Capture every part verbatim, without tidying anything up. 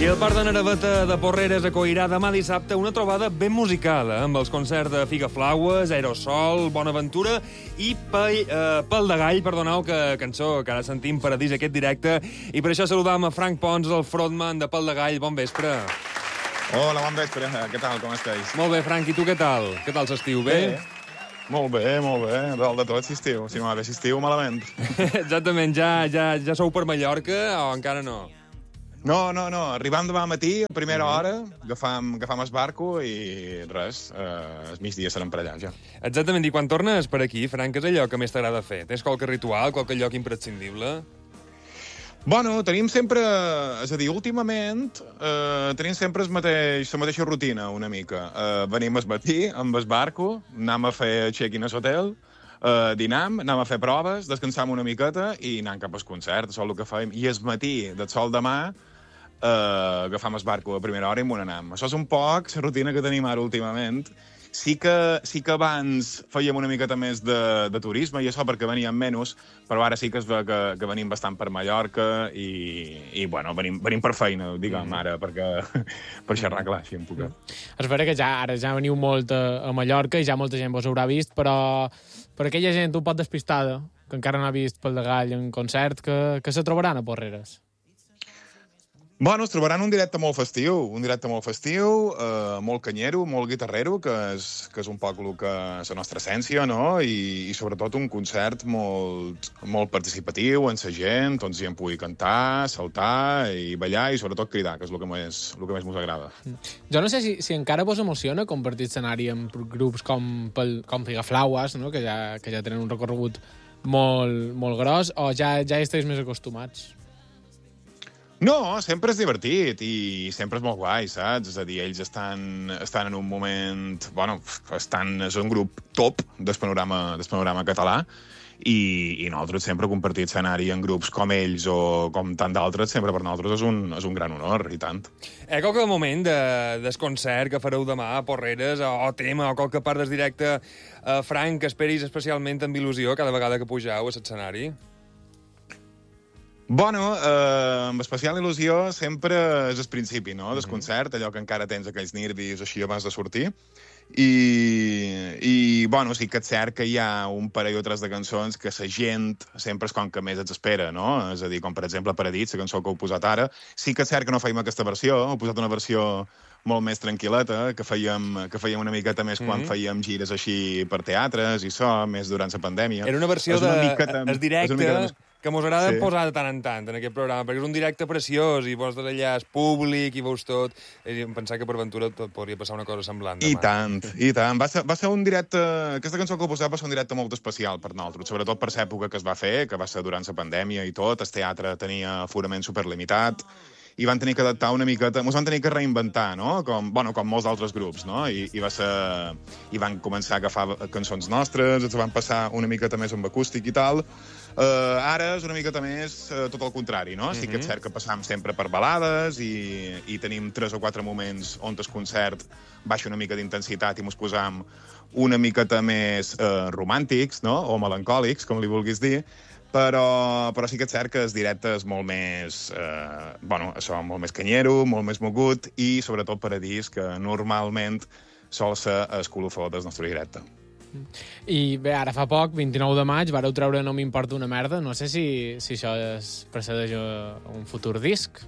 I el Parc de Naraveta de Porreres acollirà demà dissabte una trobada ben musicada, amb els concerts de Figaflaues, Aerosol, Bonaventura i Pell, eh, Pel de Gall, perdoneu, que cançó que ara sentim Paradís aquest directe. I per això saludam a Frank Pons, el frontman de Pel de Gall. Bon vespre. Hola, bon vespre. Què tal, com estàs? Molt bé, Frank, i tu què tal? Què tal s'estiu, bé? bé? Molt bé, molt bé. Dalt de tot, si estiu. Si no ha de si estiu, malament. Exactament. Ja, ja, ja sou per Mallorca o encara no? No, no, no. Arribam demà matí, a primera hora, agafam, agafam el barco i res, eh, el migdia serem per allà, ja. Exactament. I quan tornes per aquí, Frank, què és allò que més t'agrada fer? Tens qualque ritual, qualque lloc imprescindible? Bueno, tenim sempre... És a dir, últimament eh, tenim sempre el mateix, la mateixa rutina, una mica. Eh, venim al matí amb el barco, anem a fer check-in a l'hotel, eh, dinam, anem a fer proves, descansam una miqueta i anem cap al concert, això és el que fem. I al matí, del sol demà, eh, agafam el barco a primera hora i m'on anem. Això és un poc la rutina que tenim ara últimament. Sí que, sí que abans fèiem una miqueta més de, de turisme, i això perquè veníem menys, però ara sí que es ve que, que venim bastant per Mallorca i, i bueno, venim, venim per feina, diguem, mm. ara, perquè, per xerrar clar, així en puc. És vera que ja, ara ja veniu molt a, a Mallorca i ja molta gent vos haurà vist, però per aquella gent un poc despistada, que encara no ha vist Pel de Gall en concert, que, que se trobaran a Porreres. Bueno, es trobaran un directe molt festiu, un directe molt festiu, eh, molt canyero, molt guitarrero, que és, que és un poc el que és la nostra essència, no? I, i sobretot un concert molt, molt participatiu, en la gent, on hi pugui cantar, saltar i ballar i sobretot cridar, que és el que més, el que més mos agrada. Jo no sé si, si encara vos emociona compartir escenari amb grups com, com Figaflaues, no? que, ja, que ja tenen un recorregut molt, molt gros, o ja, ja hi esteu més acostumats? No, sempre és divertit i sempre és molt guai, saps? És a dir, ells estan, estan en un moment... Bueno, estan, és un grup top del panorama, del panorama català i, i nosaltres sempre compartir escenari en grups com ells o com tant d'altres, sempre per nosaltres és un, és un gran honor, i tant. Eh, qualque moment de, del concert que fareu demà a Porreres, o, o tema, o qualque part del directe, eh, Frank, que esperis especialment amb il·lusió cada vegada que pugeu a l'escenari? Bueno, eh, amb especial il·lusió sempre és el principi, no?, del concert, allò que encara tens aquells nervis així abans de sortir. I, i bueno, sí que és cert que hi ha un parell o tres de cançons que la gent sempre és com que més ens espera, no? És a dir, com per exemple Paradís, la cançó que heu posat ara. Sí que és cert que no fèiem aquesta versió, heu posat una versió molt més tranquil·leta, que fèiem, que fèiem una miqueta més quan mm-hmm. fèiem gires així per teatres i això, més durant la pandèmia. Era una versió de... Miqueta, es directe... Més... que mos agrada sí. posar de tant en tant en aquest programa, perquè és un directe preciós i vols allà, és públic i veus tot. I em pensava que per Ventura tot podria passar una cosa semblant. I tant, i tant. Va ser, va ser un directe... Aquesta cançó que heu posat va ser un directe molt especial per nosaltres, sobretot per l'època que es va fer, que va ser durant la pandèmia i tot. El teatre tenia aforament superlimitat i van tenir que adaptar una miqueta... Ens van tenir que reinventar, no? Com, bueno, com molts altres grups, no? I, i, va ser, I van començar a agafar cançons nostres, ens van passar una miqueta més amb acústic i tal. Uh, ara és una miqueta més uh, tot el contrari, no? Mm-hmm. Sí que és cert que passam sempre per balades i, i tenim tres o quatre moments on el concert baixa una mica d'intensitat i mos posam una miqueta més uh, romàntics, no? O melancòlics, com li vulguis dir, però, però sí que és cert que el directe és molt més, eh, bueno, això, molt més canyero, molt més mogut i sobretot Paradís, que normalment sol ser el colofó del nostre directe. I bé, ara fa poc, vint-i-nou de maig, vareu treure No m'importa una merda. No sé si, si això es precedeix a un futur disc.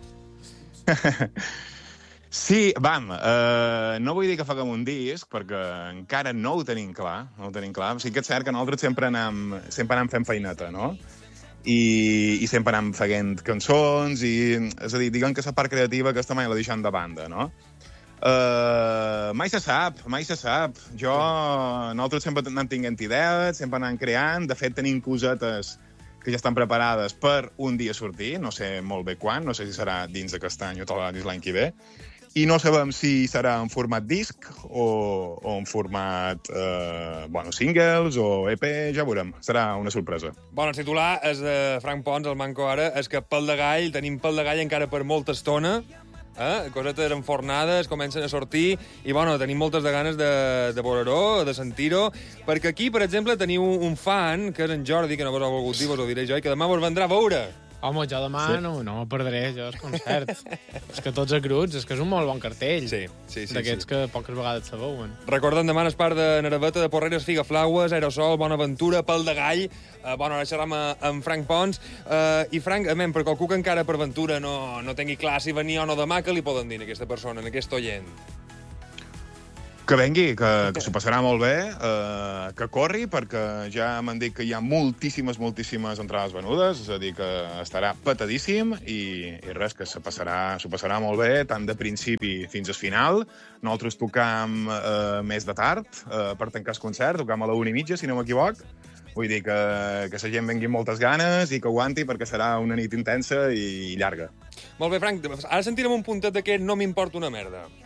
Sí, vam, eh, no vull dir que faguem un disc, perquè encara no ho tenim clar, no ho tenim clar. Sí que és cert que nosaltres sempre anem, sempre anem fent feineta, no? I, i sempre anem fent cançons, i, és a dir, diguem que la part creativa aquesta mai la deixem de banda, no? Uh, mai se sap, mai se sap. Jo, nosaltres sempre anem tinguent idees, sempre anem creant, de fet tenim cosetes que ja estan preparades per un dia sortir, no sé molt bé quan, no sé si serà dins d'aquest any o tot l'any que ve, i no sabem si serà en format disc o, o en format eh, bueno, singles o E P, ja veurem, serà una sorpresa. Bueno, el titular és de Frank Pons, el manco ara, és que Pel de Gall, tenim Pel de Gall encara per molta estona, eh? Cosetes enfornades, comencen a sortir, i bueno, tenim moltes de ganes de, de veure-ho, de sentir-ho, perquè aquí, per exemple, teniu un fan, que és en Jordi, que no vos ha volgut dir, vos ho diré jo, i que demà vos vendrà a veure. Home, jo demà Sí. no, no me perdré, jo, el concert. És que tots els grups, és que és un molt bon cartell. Sí, sí, sí. D'aquests sí. que poques vegades se veuen. Recordem demà el part de Naraveta, de Porreres, Figaflaues, Aerosol, Bonaventura, Pal de Gall. Uh, bona, ara xerram amb Frank Pons. Uh, I, Frank, a men, per qualcú que encara per aventura no, no tingui clar si venia o no demà, què li poden dir a aquesta persona, a aquest oient? Que vengui, que, que s'ho passarà molt bé, eh, que corri, perquè ja m'han dit que hi ha moltíssimes, moltíssimes entrades venudes, és a dir, que estarà petadíssim i, i res, que s'ho passarà, s'ho passarà molt bé, tant de principi fins al final. Nosaltres tocam eh, més de tard, eh, per tancar el concert, tocam a la una i mitja, si no m'equivoc. Vull dir que, que la gent vengui amb moltes ganes i que aguanti, perquè serà una nit intensa i, i llarga. Molt bé, Frank, ara sentirem un puntet d'aquest No m'importa una merda.